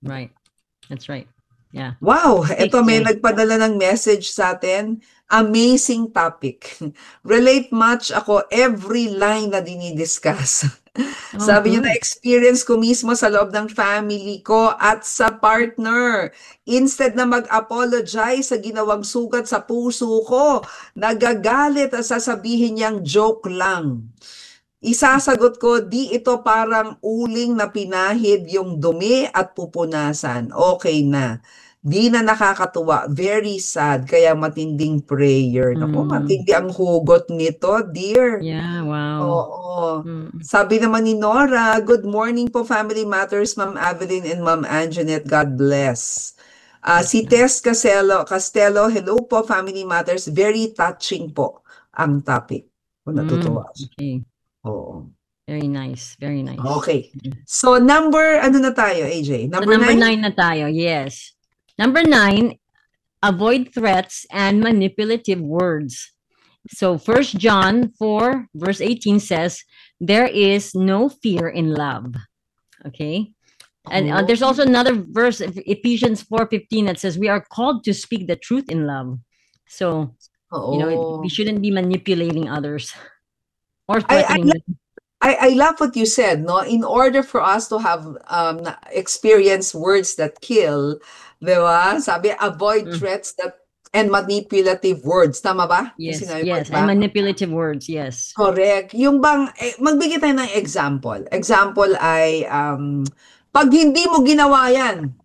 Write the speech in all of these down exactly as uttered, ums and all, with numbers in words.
Right. That's right. Yeah. Wow, Okay. eto may Yeah. nagpadala ng message sa atin. Amazing topic. Relate much ako every line na dinidiscuss. Oh, Sabi niya good. na-experience ko mismo sa loob ng family ko at sa partner. Instead na mag-apologize sa ginawang sugat sa puso ko, nagagalit at sasabihin niyang joke lang. Isasagot ko, di ito parang uling na pinahid yung dumi at pupunasan. Okay na. Di na nakakatuwa. Very sad. Kaya matinding prayer. Naku, Mm. matindi ang hugot nito, dear. Yeah. Wow. Oo. Mm. Sabi naman ni Nora, good morning po Family Matters, Ma'am Evelyn and Ma'am Anjanette. God bless. Ah, That's si nice. Tess Castello, Castello, hello po Family Matters. Very touching po ang topic. Kung Mm. natutuwa siya. Okay. Oo. Very nice. Very nice. Okay. Mm. So, number, ano na tayo, A J? So Number number nine? nine na tayo. Yes. Number nine, avoid threats and manipulative words. So First John four verse eighteen says, there is no fear in love. Okay. And uh, Oh, there's also another verse, Ephesians four fifteen, that says we are called to speak the truth in love. So, you know, we oo. shouldn't be manipulating others or I, I, threatening lo- them. I, I love what you said, no? In order for us to have um, na- experience words that kill, di ba? Sabi, avoid Mm. threats that and manipulative words. Tama ba? Yung Yes, sinabi mo, yes. di And ba? manipulative words, yes. Correct. Yung bang, eh, magbigay tayo ng example. Example ay, um, pag hindi mo ginawa yan,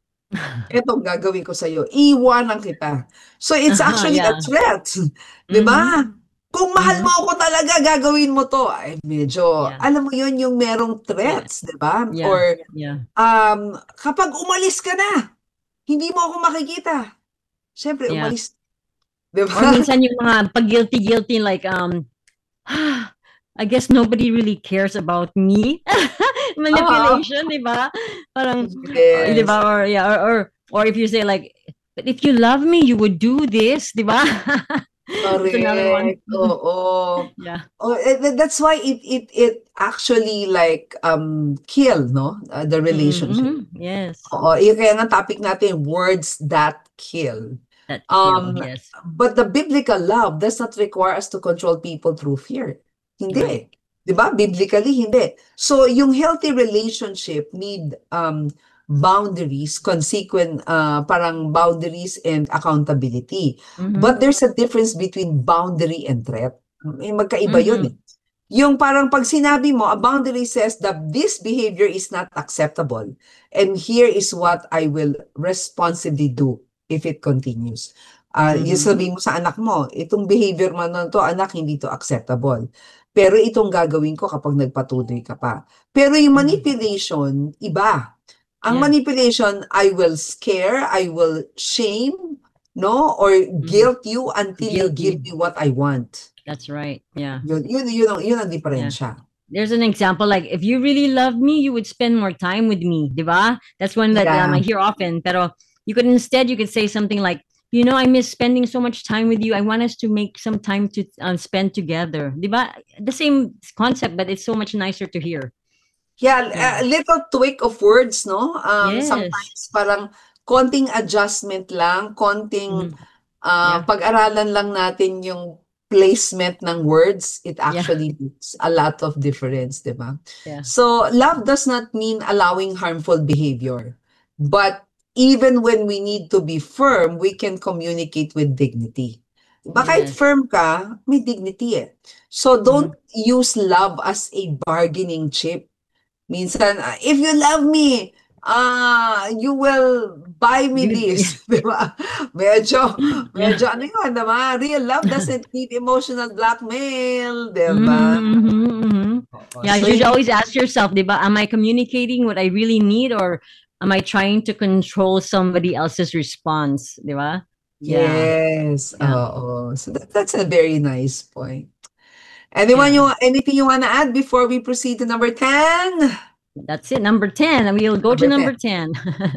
etong gagawin ko sa'yo, iwanan kita. So it's Uh-huh, actually a yeah. threat. 'Di Mm-hmm. ba? Kung mahal mo Mm-hmm. ako talaga, gagawin mo to. Ay, medyo, Yeah. alam mo yun, yung merong Yeah. threats, 'di ba? Yeah. Or Yeah. um, kapag umalis ka na, hindi mo ako makikita. Siyempre, Yeah. umalis, 'di ba? Or minsan yung mga pag guilty-guilty, like, um, I guess nobody really cares about me. Oo. Manipulation, di ba? Parang, uh, di Yes. ba? Or, yeah, or, or, or if you say like, but if you love me, you would do this, di ba? That's another one. Correct. Oo. Yeah. Oh, eh, tha- that's why it it it actually like um kill, no? Uh, the relationship. Mm-hmm. Yes. Oo, yun kaya nga topic natin, words that kill. That kill. Um, Yes. but the biblical love does not require us to control people through fear. Right. Hindi. 'Di ba? Biblically, hindi. So, yung healthy relationship need um, boundaries, consequent, uh, parang boundaries and accountability. Mm-hmm. But there's a difference between boundary and threat. Eh, magkaiba yun Mm-hmm. eh. Yung parang pag sinabi mo, a boundary says that this behavior is not acceptable. And here is what I will responsibly do if it continues. Uh, yung Mm-hmm. sabihin mo sa anak mo, itong behavior mo na to, anak, hindi to acceptable. Pero itong gagawin ko kapag nagpatuloy ka pa. Pero yung Mm-hmm. manipulation, iba. Ang Yeah. manipulation, I will scare, I will shame, no? Or Mm-hmm. guilt you until you Guilty. give me what I want. That's right. Yeah. Yun, yun, yun, ang, yun ang Yeah. diferensya. There's an example like, if you really love me, you would spend more time with me, di ba? That's one that um, Yeah. I hear often. Pero you could instead, you could say something like, you know, I miss spending so much time with you. I want us to make some time to um, spend together. Di ba? The same concept, but it's so much nicer to hear. Yeah, Yeah. a little tweak of words, no? Um, Yes. sometimes parang konting adjustment lang, konting Mhm. uh, Yeah. pag-aralan lang natin yung placement ng words, it Yeah. actually makes a lot of difference, di ba? Yeah. So, love does not mean allowing harmful behavior. But even when we need to be firm, we can communicate with dignity. Diba? Kahit Yes. firm ka, may dignity eh. So, don't Mhm. use love as a bargaining chip. Minsan, ah, if you love me, ah, you will buy me You- yeah. this, 'di ba? Medyo medyo ano 'yun, 'di ba? Real love doesn't need emotional blackmail, 'di ba? Mhm, mhm, mhm. Oo, Yeah, so you should hindi always ask yourself, di ba, am I communicating what I really need, or am I trying to control somebody else's response, di ba? Yeah, yes, yeah, oo. So that, that's a very nice point. Anyone yeah. you anything you wanna add before we proceed to number ten? That's it. Number ten. And we'll go to Number ten. number ten.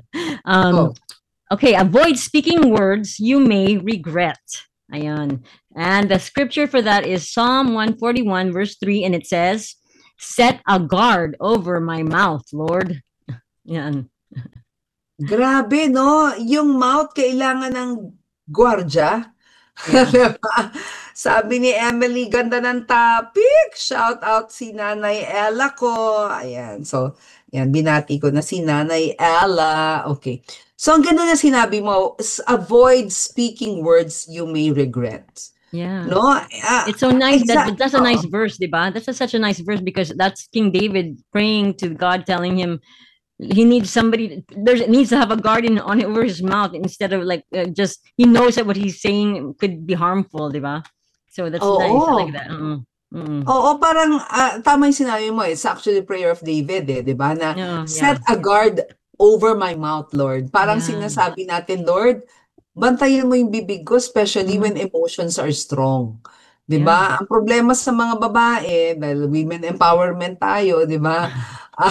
um, Go. okay, avoid speaking words you may regret. Ayan. And the scripture for that is Psalm one forty-one, verse three, and it says, set a guard over my mouth, Lord. Yan. Grabe, no? Yung mouth kailangan ng gwardya. Yeah. Diba? Sabi ni Emily, ganda ng topic. Shout out si Nanay Ella ko. Ayan. So, yan, binati ko na si Nanay Ella. Okay. So, ang ganda na sinabi mo, s- avoid speaking words you may regret. Yeah. No? Ah, It's so nice that exact. that's a nice verse, diba? That's a, such a nice verse because that's King David praying to God, telling him he needs somebody. There's needs to have a guardian on over his mouth instead of like uh, just he knows that what he's saying could be harmful, diba? So that's nice. I like Oo. that. Mm, mm. Oo, parang ah, tama yung sinabi mo. It's actually prayer of David eh, 'di ba? Na Yeah, set yeah, a guard over my mouth, Lord. Parang yeah. sinasabi natin, Lord, bantayan mo yung bibig ko, especially Mm-hmm. when emotions are strong. 'Di Yeah. ba? Ang problema sa mga babae, dahil women empowerment tayo, 'di ba? Ah,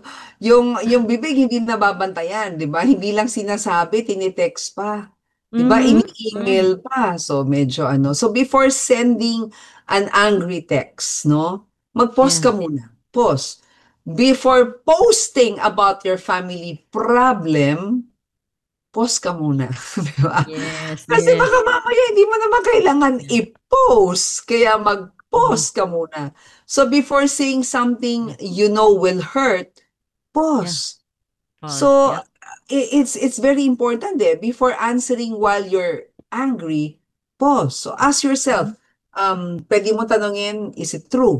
yung yung bibig hindi nababantayan, 'di ba? Hindi lang sinasabi, tinitext pa. 'Di ba? Mm-hmm. Mm. Ini-email pa. So medyo ano. So before sending an angry text, no? Mag-pause Yeah. ka muna. Pause. Before posting about your family problem, pause ka muna. Di ba? Yes, Kasi baka yes. mamaya hindi mo naman kailangan Yeah. i-post. Kaya Mm-hmm. mag-pause ka muna. So before saying something you know will hurt, Yeah. pause. Pause. So Yep. i- it's it's very important eh. Before answering while you're angry, pause. So ask Mm-hmm. yourself, um, pwede mo tanongin, is it true?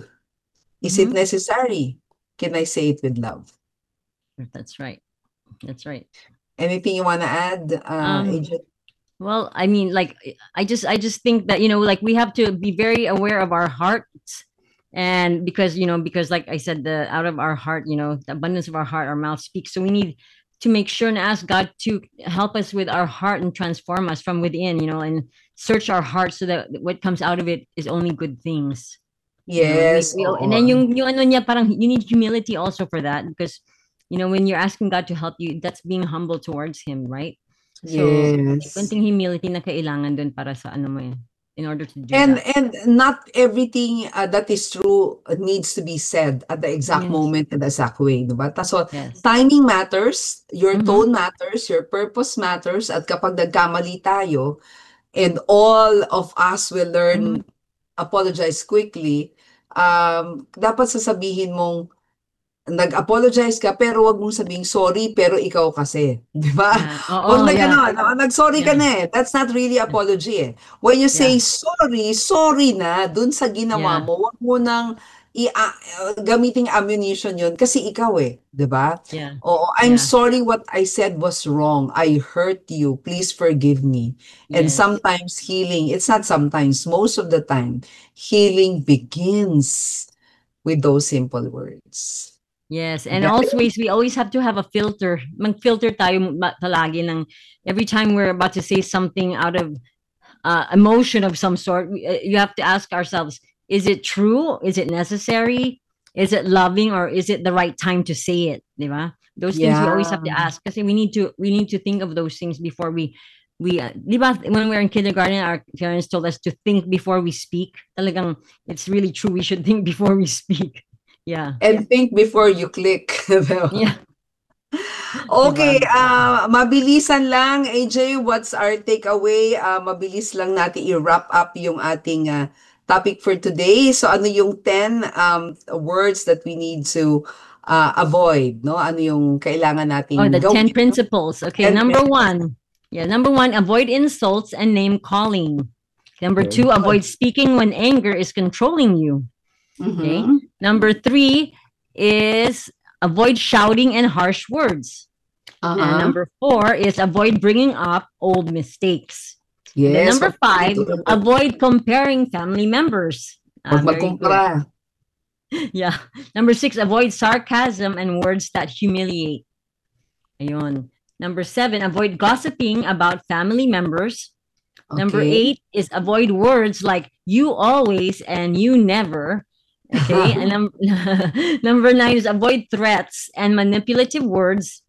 Is it Mm-hmm. necessary? Can I say it with love? That's right. That's right. Anything you want to add, uh, Um, Agent? well, I mean, like I just I just think that, you know, like we have to be very aware of our hearts. And because, you know, because like I said, the out of our heart, you know, the abundance of our heart, our mouth speaks. So we need to make sure and ask God to help us with our heart and transform us from within, you know, and search our heart so that what comes out of it is only good things. You know, and we, Yes, we and then oo. yung, yung ano niya, parang you need humility also for that, because you know when you're asking God to help you, that's being humble towards him, right? So may Yes. konting humility na kailangan dun para sa ano mo eh, in order to do And that. and not everything uh, that is true uh, needs to be said at the exact Yes, moment and the exact way, diba? Ta- So, yes. timing matters, your Mm-hmm. tone matters, your purpose matters, at kapag nagkamali tayo, and all of us will Mm-hmm. learn apologize quickly, um, dapat sasabihin mong nag-apologize ka pero wag mong sabihing sorry pero ikaw kasi, 'di ba? Yeah. Wag Oo, na yeah. gano'n, oo, nag-sorry ka Yeah. na eh. That's not really Yeah. apology eh. When you say Yeah. sorry, sorry na dun sa ginawa Yeah. mo. Wag mo nang i a uh, gamiting ammunition yun kasi ikaw eh, 'di ba? Yeah. Oo, I'm Yeah. sorry what I said was wrong. I hurt you. Please forgive me. And Yes. sometimes healing, it's not sometimes, most of the time, healing begins with those simple words. Yes, and Galing. always we always have to have a filter. Mag-filter tayo ma- palagi ng every time we're about to say something out of uh, emotion of some sort. We, uh, you have to ask ourselves: is it true? Is it necessary? Is it loving, or is it the right time to say it? Di ba? Those things we always Yeah. have to ask because we need to we need to think of those things before we we uh, di ba, when we were in kindergarten, our parents told us to think before we speak. Talagang it's really true. We should think before we speak. Yeah. And think before you click. Diba? Yeah. Okay, Diba? ah, mabilisan lang, A J, what's our takeaway? Ah, mabilis lang natin i-wrap up yung ating ah, topic for today. So ano yung ten um, words that we need to ah, avoid, no? Ano yung kailangan Oh, nating the ten gawin? principles. Okay, ten number principles. one. Yeah, number one, avoid insults and name calling. Number Very two, good. avoid speaking when anger is controlling you. Okay. Mhm. Number three is avoid shouting and harsh words. And Uh-huh. number four is avoid bringing up old mistakes. And then Yes, number wag five, ulit-ulit. avoid comparing family members. Ah, Wag very good. magkumpara. Yeah. Number six, avoid sarcasm and words that humiliate. Ayun. Number seven, avoid gossiping about family members. Number Okay. eight is avoid words like you always and you never. Okay. And num- number nine is avoid threats and manipulative words.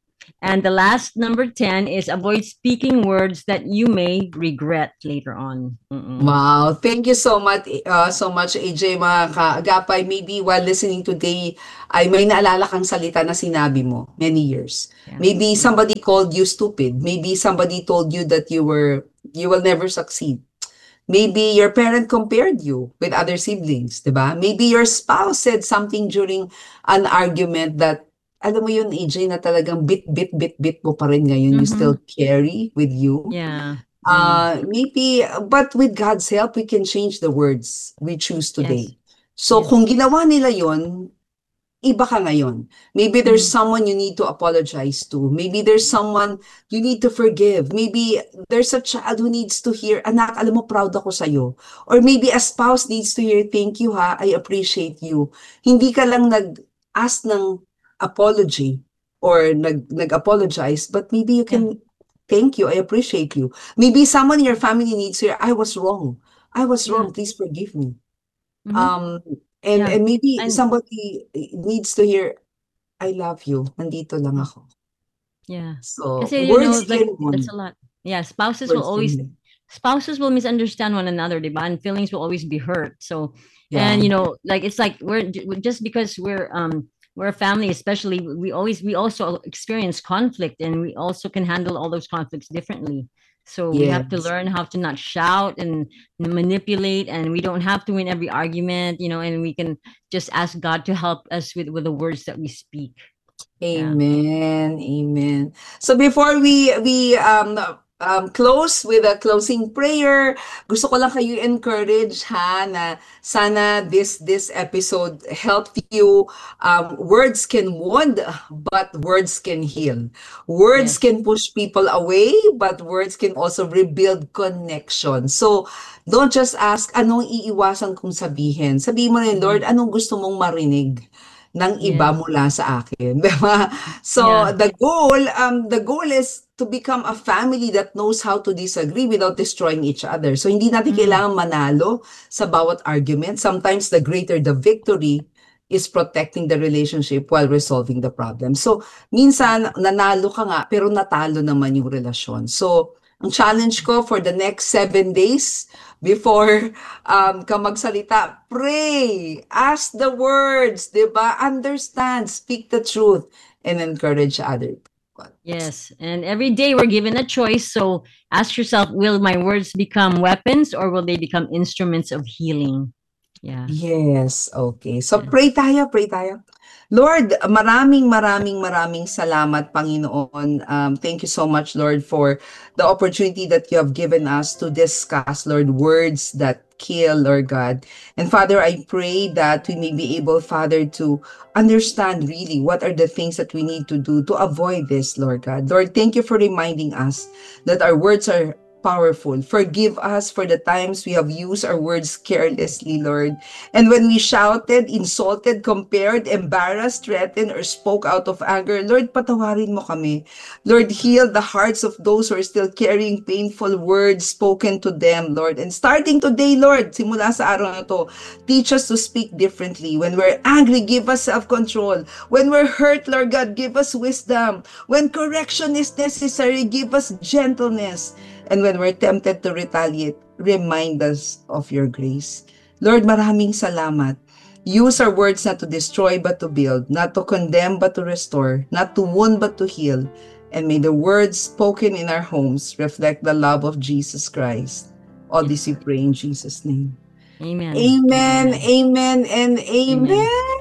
And the last, number ten, is avoid speaking words that you may regret later on. Mm-mm. Wow, thank you so much, uh, so much A J, mga kaagapay. Maybe while listening today, ay may naalala kang salita na sinabi mo many years. Yeah. Maybe somebody called you stupid. Maybe somebody told you that you were you will never succeed. Maybe your parent compared you with other siblings, di ba? Maybe your spouse said something during an argument that, alam mo yun, A J, na talagang bit, bit, bit, bit mo pa rin ngayon. You Mhm. still carry with you. Yeah. Mm. Uh, maybe, but with God's help, we can change the words we choose Yes. today. So Yes. kung ginawa nila yon, iba ka ngayon. Maybe there's Mm. someone you need to apologize to. Maybe there's someone you need to forgive. Maybe there's a child who needs to hear, anak, alam mo, proud ako sa'yo. Or maybe a spouse needs to hear, thank you ha, I appreciate you. Hindi ka lang nag-ask ng apology or nag- nag-apologize, but maybe you can, thank you, I appreciate you. Maybe someone in your family needs to hear, I was wrong. I was Yeah. wrong, please forgive me. Mhm. Um, and, Yeah. and maybe And- somebody needs to hear, I love you, nandito lang ako. Yeah. So, Kasi, you know, words like, can that's a lot. Yeah, spouses will Words always, can spouses will misunderstand one another, diba? And feelings will always be hurt. So, Yeah. and you know, like, it's like we're just because we're um we're a family, especially, we always we also experience conflict, and we also can handle all those conflicts differently. So we have to Yes. learn how to not shout and manipulate, and we don't have to win every argument, you know, and we can just ask God to help us with with the words that we speak. Yeah. Amen. Amen. So before we we um um close with a closing prayer, gusto ko lang kayo encourage ha na sana this this episode helped you. Um words can wound, but words can heal. Words Yes. can push people away, but words can also rebuild connection. So don't just ask anong iiwasan kong sabihin. Sabihin mo rin, Lord, anong gusto mong marinig ng iba Yes. mula sa akin, di ba? So Yeah. the goal, um, the goal is to become a family that knows how to disagree without destroying each other. So hindi natin Mm. kailangan manalo sa bawat argument. Sometimes the greater the victory is protecting the relationship while resolving the problem. So minsan nanalo ka nga pero natalo naman yung relasyon. So ang challenge ko for the next seven days before um, ka magsalita, pray, ask the words, di ba? Understand, speak the truth, and encourage others. Yes. And every day we're given a choice. So ask yourself, will my words become weapons, or will they become instruments of healing? Yeah. Yes, okay. So Yeah. pray tayo, pray tayo. Lord, maraming maraming maraming salamat, Panginoon. Um, thank you so much, Lord, for the opportunity that you have given us to discuss, Lord, words that kill, Lord God. And Father, I pray that we may be able, Father, to understand really what are the things that we need to do to avoid this, Lord God. Lord, thank you for reminding us that our words are powerful. Forgive us for the times we have used our words carelessly, Lord. And when we shouted, insulted, compared, embarrassed, threatened, or spoke out of anger, Lord, patawarin mo kami. Lord, heal the hearts of those who are still carrying painful words spoken to them, Lord. And starting today, Lord, simula sa araw na to, teach us to speak differently. When we're angry, give us self-control. When we're hurt, Lord God, give us wisdom. When correction is necessary, give us gentleness. And when we're tempted to retaliate, remind us of your grace. Lord, maraming salamat. Use our words not to destroy but to build, not to condemn but to restore, not to wound but to heal. And may the words spoken in our homes reflect the love of Jesus Christ. All this we pray in Jesus' name. Amen. Amen, amen, and amen. Amen.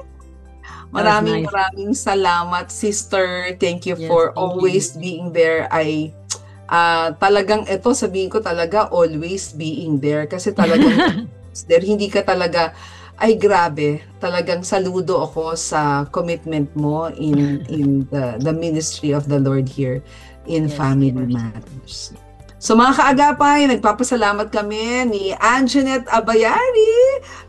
Maraming nice. maraming salamat, sister. Thank you Yes, for thank always you. being there. I Ah, talagang ito sabihin ko talaga always being there kasi talagang there hindi ka talaga ay grabe, talagang saludo ako sa commitment mo in in the the ministry of the Lord here in Yes, Family of course. Matters. So mga kaagapay, nagpapasalamat kami ni Anjanette Abayari.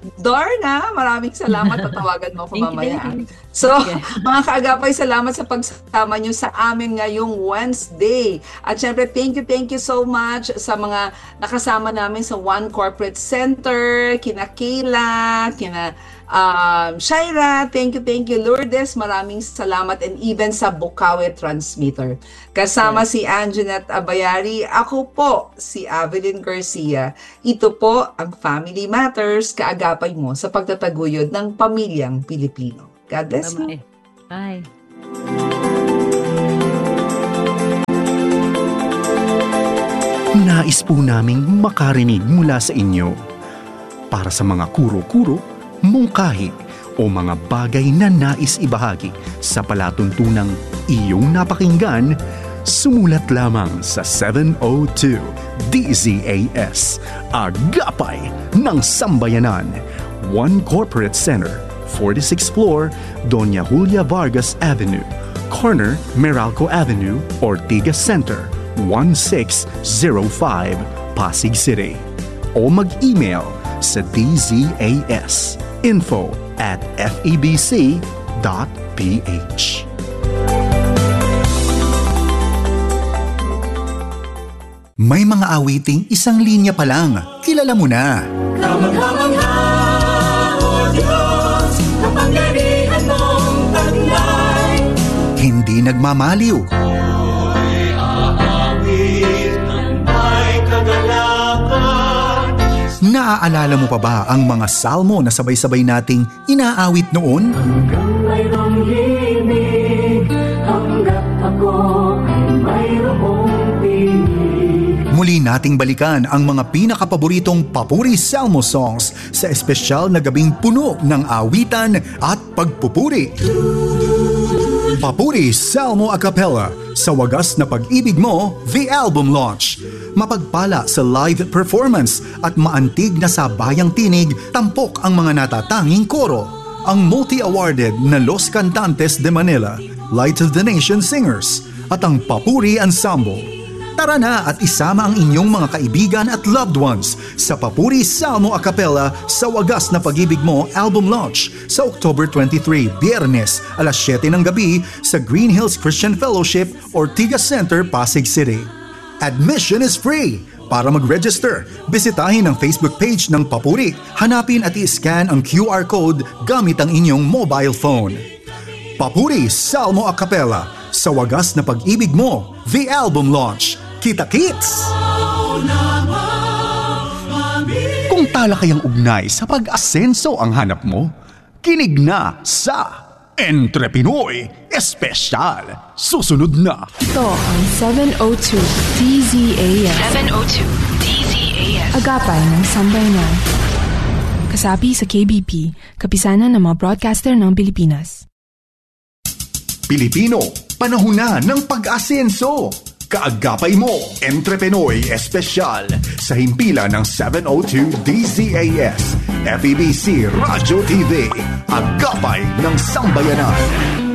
Dorna, maraming salamat. Tatawagan mo ako Thank you, mamaya. thank you. So, Okay. mga kaagapay, salamat sa pagsama nyo sa amin ngayong Wednesday. At syempre, thank you, thank you so much sa mga nakasama namin sa One Corporate Center, kina Kayla, kina Um, Shaira, thank you, thank you. Lourdes, maraming salamat. And even sa Bukawi Transmitter. Kasama yes. si Anjanette Abayari. Ako po, si Avelyn Garcia. Ito po ang Family Matters, kaagapay mo sa pagtataguyod ng pamilyang Pilipino. God bless you. Bye. Nais po naming makarinig mula sa inyo. Para sa mga kuro-kuro, mungkahi o mga bagay na nais ibahagi sa palatuntunang iyong napakinggan, sumulat lamang sa seven oh two D Z A S, Agapay ng Sambayanan, One Corporate Center, forty-sixth floor, Doña Julia Vargas Avenue, corner Meralco Avenue, Ortigas Center, one six zero five, Pasig City. O mag-email sa D Z A S info at f e b c dot p h. May mga awiting isang linya pa lang. Kilala mo na. Kamangha-mangha, O Diyos, kapangyarihan mong taglay. Hindi nagmamaliw. Ako'y aawit ng may kagalakan. Naaalala mo pa ba ang mga salmo na sabay-sabay nating inaawit noon? Hanggang mayroong himig, hanggat ako ay mayroong tinig. Muli nating balikan ang mga pinakapaboritong Papuri Salmo songs sa espesyal na gabing puno ng awitan at pagpupuri. Papuri Salmo a Cappella sa Wagas na Pag-ibig Mo, the album launch. Mapagpala sa live performance at maantig na sabayang tinig, tampok ang mga natatanging koro. Ang multi-awarded na Los Cantantes de Manila, Light of the Nation Singers at ang Papuri Ensemble. Tara na at isama ang inyong mga kaibigan at loved ones sa Papuri Salmo a Cappella sa Wagas na Pag-ibig Mo album launch sa October twenty-third, Biyernes, alas siyete ng gabi sa Green Hills Christian Fellowship, Ortigas Center, Pasig City. Admission is free. Para mag-register, bisitahin ang Facebook page ng Papuri. Hanapin at i-scan ang Q R code gamit ang inyong mobile phone. Papuri Salmo a Cappella sa Wagas na Pag-ibig Mo, the album launch. Kita-kits! Kung talakayang ugnay sa pag-asenso ang hanap mo, kinig na sa Entre Pinoy Espesyal. Susunod na. Ito ang seven oh two D Z A S. seven oh two D Z A S. Agapay ng Sambayanan. Kasapi sa K B P, kapisanan ng mga broadcaster ng Pilipinas. Pilipino, panahon na ng pag-asenso. Kaagapay mo, Entre Pinoy Espesyal sa himpilan ng seven oh two D Z A S, F E B C Radyo T V, Agapay ng Sambayanan.